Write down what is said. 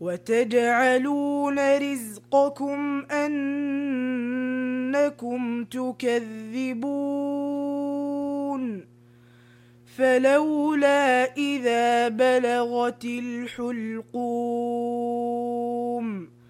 وتجعلون رزقكم أنكم تكذبون فلولا إذا بلغت الحلقوم